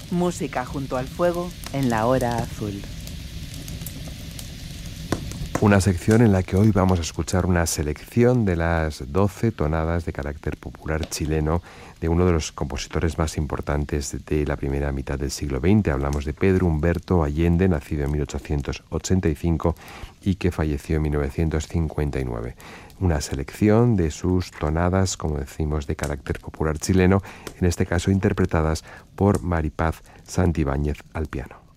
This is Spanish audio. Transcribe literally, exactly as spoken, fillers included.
Música junto al fuego en la hora azul. Una sección en la que hoy vamos a escuchar una selección de las doce tonadas de carácter popular chileno de uno de los compositores más importantes de la primera mitad del siglo veinte. Hablamos de Pedro Humberto Allende, nacido en mil ochocientos ochenta y cinco y que falleció en mil novecientos cincuenta y nueve. Una selección de sus tonadas, como decimos, de carácter popular chileno, en este caso interpretadas por Maripaz Santibáñez al piano.